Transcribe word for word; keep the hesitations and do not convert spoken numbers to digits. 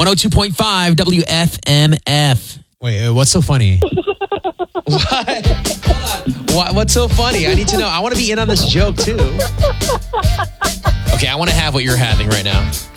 one oh two point five W F M F. Wait, uh, what's so funny? What? what? What's so funny? I need to know. I want to be in on this joke too. Okay, I want to have what you're having right now.